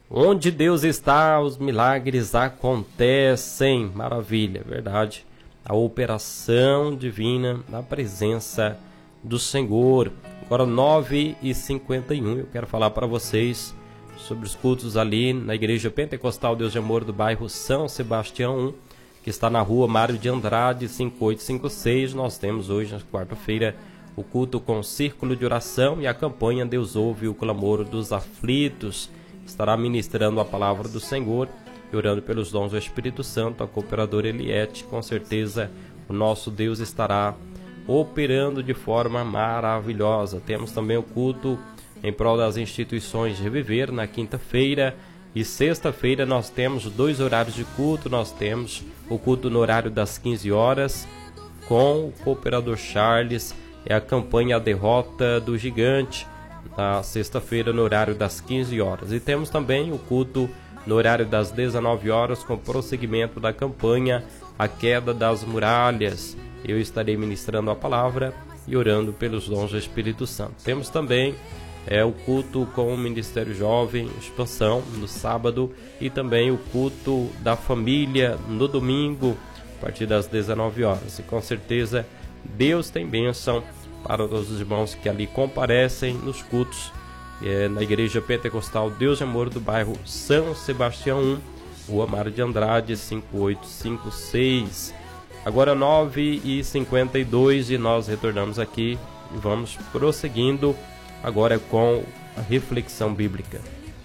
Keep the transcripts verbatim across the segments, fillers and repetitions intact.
Onde Deus está, os milagres acontecem. Maravilha, verdade. A operação divina na presença do Senhor. Agora nove e cinquenta e um, eu quero falar para vocês sobre os cultos ali na Igreja Pentecostal Deus de Amor do bairro São Sebastião um, que está na rua Mário de Andrade, cinco oito cinco seis. Nós temos hoje, na quarta-feira, o culto com círculo de oração e a campanha Deus ouve o clamor dos aflitos. Estará ministrando a palavra do Senhor e orando pelos dons do Espírito Santo, a cooperadora Eliette. Com certeza o nosso Deus estará operando de forma maravilhosa. Temos também o culto em prol das instituições de Reviver na quinta-feira e sexta-feira. Nós temos dois horários de culto. Nós temos o culto no horário das quinze horas com o cooperador Charles, é a campanha A Derrota do Gigante, na sexta-feira no horário das quinze horas. E temos também o culto no horário das dezenove horas com prosseguimento da campanha A Queda das Muralhas. Eu estarei ministrando a palavra e orando pelos dons do Espírito Santo. Temos também é, o culto com o Ministério Jovem Expansão no sábado e também o culto da família no domingo a partir das dezenove horas. E com certeza Deus tem bênção para os irmãos que ali comparecem nos cultos é, na Igreja Pentecostal Deus de Amor do bairro São Sebastião um, Rua Mário de Andrade, cinco oito cinco seis. Agora nove e cinquenta e dois e nós retornamos aqui e vamos prosseguindo agora com a reflexão bíblica.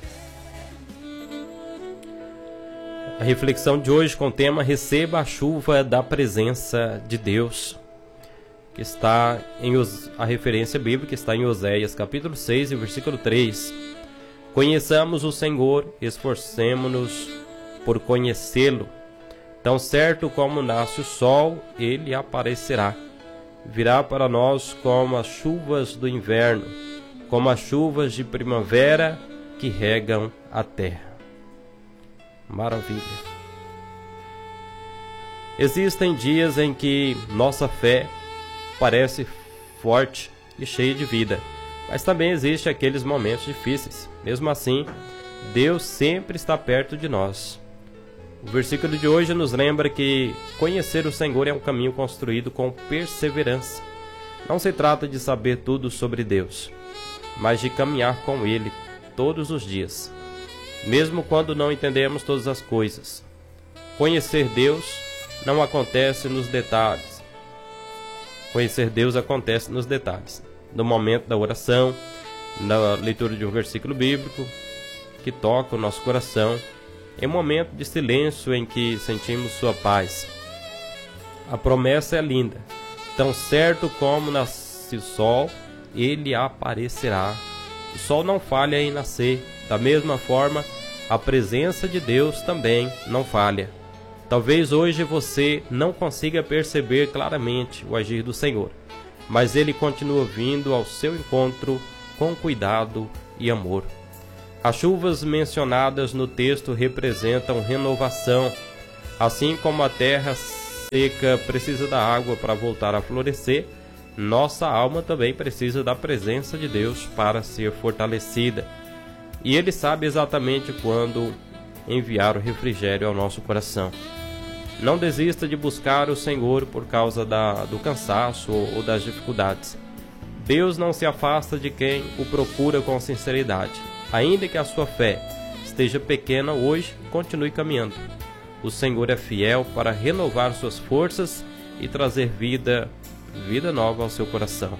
A reflexão de hoje com o tema Receba a chuva da presença de Deus, que está em a referência bíblica está em Oséias capítulo seis e versículo três. Conheçamos o Senhor, esforcemo-nos por conhecê-lo. Tão certo como nasce o sol, ele aparecerá. Virá para nós como as chuvas do inverno, como as chuvas de primavera que regam a terra. Maravilha. Existem dias em que nossa fé parece forte e cheia de vida, mas também existem aqueles momentos difíceis. Mesmo assim, Deus sempre está perto de nós. O versículo de hoje nos lembra que conhecer o Senhor é um caminho construído com perseverança. Não se trata de saber tudo sobre Deus, mas de caminhar com Ele todos os dias, mesmo quando não entendemos todas as coisas. Conhecer Deus não acontece nos detalhes. Conhecer Deus acontece nos detalhes, no momento da oração, na leitura de um versículo bíblico que toca o nosso coração, em um momento de silêncio em que sentimos sua paz. A promessa é linda. Tão certo como nasce o sol, ele aparecerá. O sol não falha em nascer. Da mesma forma, a presença de Deus também não falha. Talvez hoje você não consiga perceber claramente o agir do Senhor, mas Ele continua vindo ao seu encontro com cuidado e amor. As chuvas mencionadas no texto representam renovação. Assim como a terra seca precisa da água para voltar a florescer, nossa alma também precisa da presença de Deus para ser fortalecida. E Ele sabe exatamente quando enviar o refrigério ao nosso coração. Não desista de buscar o Senhor por causa da, do cansaço ou, ou das dificuldades. Deus não se afasta de quem o procura com sinceridade. Ainda que a sua fé esteja pequena hoje, continue caminhando. O Senhor é fiel para renovar suas forças e trazer vida, vida nova ao seu coração.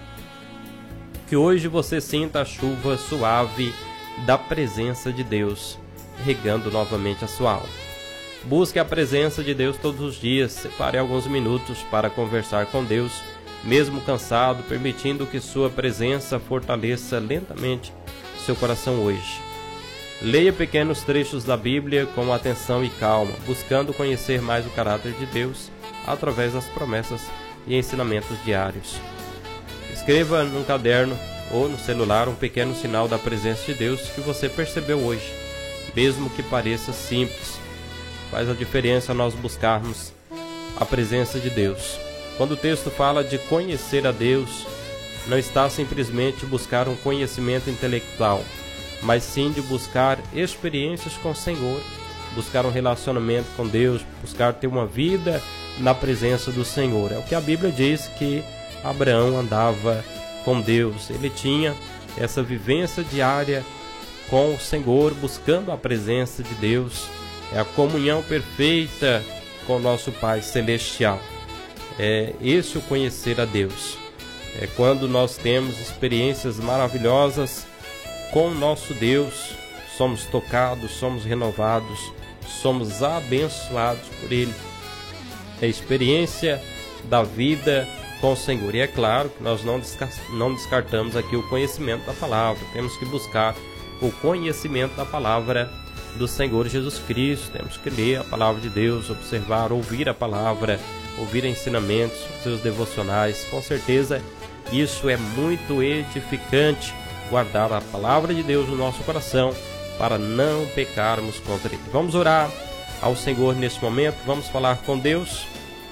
Que hoje você sinta a chuva suave da presença de Deus, regando novamente a sua alma. Busque a presença de Deus todos os dias. Separe alguns minutos para conversar com Deus, mesmo cansado, permitindo que sua presença fortaleça lentamente seu coração hoje. Leia pequenos trechos da Bíblia com atenção e calma, buscando conhecer mais o caráter de Deus através das promessas e ensinamentos diários. Escreva num caderno ou no celular um pequeno sinal da presença de Deus que você percebeu hoje, mesmo que pareça simples. Faz a diferença nós buscarmos a presença de Deus. Quando o texto fala de conhecer a Deus, não está simplesmente buscar um conhecimento intelectual, mas sim de buscar experiências com o Senhor, buscar um relacionamento com Deus, buscar ter uma vida na presença do Senhor. É o que a Bíblia diz que Abraão andava com Deus. Ele tinha essa vivência diária com o Senhor, buscando a presença de Deus. É a comunhão perfeita com o nosso Pai Celestial. É esse o conhecer a Deus. É quando nós temos experiências maravilhosas com o nosso Deus, somos tocados, somos renovados, somos abençoados por Ele. É a experiência da vida com o Senhor. E é claro que nós não, não descartamos aqui o conhecimento da palavra. Temos que buscar o conhecimento da palavra do Senhor Jesus Cristo. Temos que ler a palavra de Deus, observar, ouvir a palavra, ouvir ensinamentos, seus devocionais. Com certeza isso é muito edificante, guardar a palavra de Deus no nosso coração para não pecarmos contra Ele. Vamos orar ao Senhor nesse momento, vamos falar com Deus.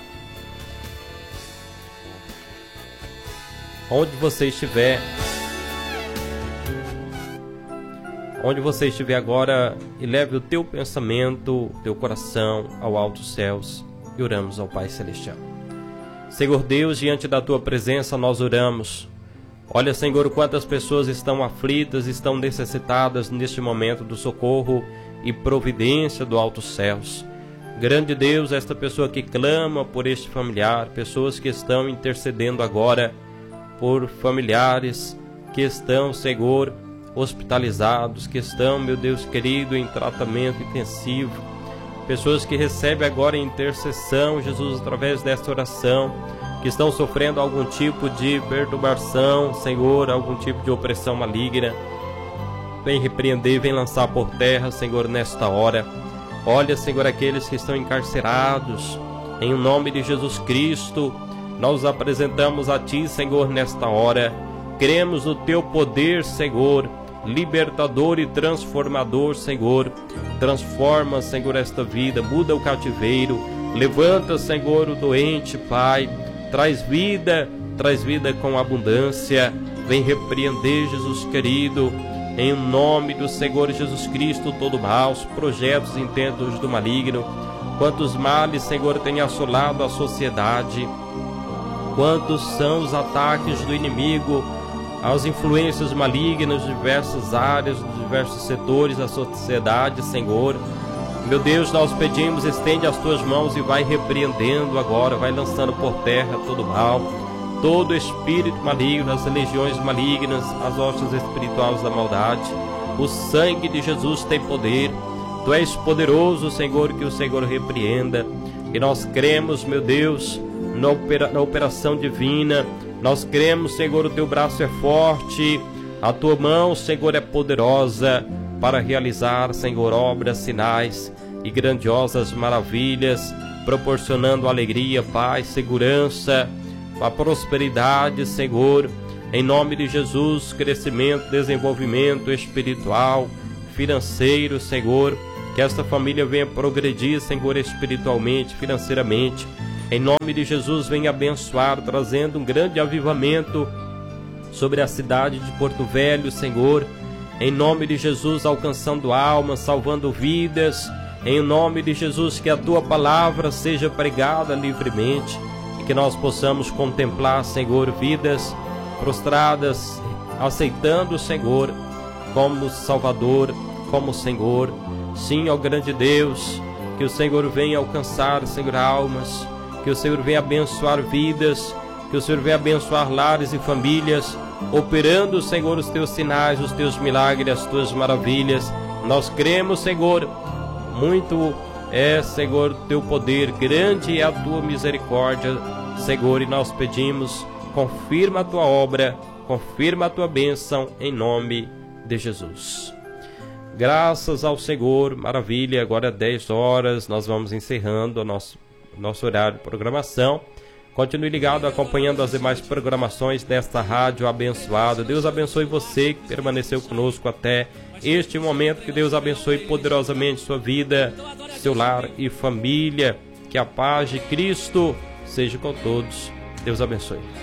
Onde você estiver, onde você estiver agora, eleve o teu pensamento, o teu coração ao altos céus e oramos ao Pai Celestial. Senhor Deus, diante da tua presença nós oramos. Olha, Senhor, quantas pessoas estão aflitas, estão necessitadas neste momento do socorro e providência do altos céus. Grande Deus, esta pessoa que clama por este familiar, pessoas que estão intercedendo agora por familiares que estão, Senhor, hospitalizados, que estão, meu Deus querido, em tratamento intensivo, pessoas que recebem agora intercessão, Jesus, através desta oração, que estão sofrendo algum tipo de perturbação, Senhor, algum tipo de opressão maligna. Vem repreender, vem lançar por terra, Senhor, nesta hora. Olha, Senhor, aqueles que estão encarcerados, em nome de Jesus Cristo, nós apresentamos a Ti, Senhor, nesta hora. Cremos no Teu poder, Senhor, libertador e transformador, Senhor. Transforma, Senhor, esta vida, muda o cativeiro, levanta, Senhor, o doente, Pai. Traz vida, traz vida com abundância. Vem repreender, Jesus querido, em nome do Senhor Jesus Cristo, todo mal, os projetos e intentos do maligno. Quantos males, Senhor, tem assolado a sociedade. Quantos são os ataques do inimigo, as influências malignas de diversas áreas, de diversos setores da sociedade, Senhor. Meu Deus, nós pedimos, estende as tuas mãos e vai repreendendo agora, vai lançando por terra todo mal, todo espírito maligno, as legiões malignas, as hostes espirituais da maldade. O sangue de Jesus tem poder. Tu és poderoso, Senhor, que o Senhor repreenda. E nós cremos, meu Deus, na, opera, na operação divina. Nós cremos, Senhor, o teu braço é forte, a tua mão, Senhor, é poderosa para realizar, Senhor, obras, sinais e grandiosas maravilhas, proporcionando alegria, paz, segurança, a prosperidade, Senhor. Em nome de Jesus, crescimento, desenvolvimento espiritual, financeiro, Senhor. Que esta família venha progredir, Senhor, espiritualmente, financeiramente. Em nome de Jesus, venha abençoar, trazendo um grande avivamento sobre a cidade de Porto Velho, Senhor. Em nome de Jesus, alcançando almas, salvando vidas. Em nome de Jesus, que a Tua palavra seja pregada livremente e que nós possamos contemplar, Senhor, vidas prostradas, aceitando o Senhor como Salvador, como Senhor. Sim, ó grande Deus, que o Senhor venha alcançar, Senhor, almas, que o Senhor venha abençoar vidas, que o Senhor venha abençoar lares e famílias, operando, Senhor, os Teus sinais, os Teus milagres, as Tuas maravilhas. Nós cremos, Senhor, muito é, Senhor, Teu poder, grande é a Tua misericórdia, Senhor, e nós pedimos, confirma a Tua obra, confirma a Tua bênção, em nome de Jesus. Graças ao Senhor, maravilha, agora é dez horas, nós vamos encerrando o nosso, nosso horário de programação. Continue ligado, acompanhando as demais programações desta rádio abençoada. Deus abençoe você que permaneceu conosco até este momento. Que Deus abençoe poderosamente sua vida, seu lar e família. Que a paz de Cristo seja com todos. Deus abençoe.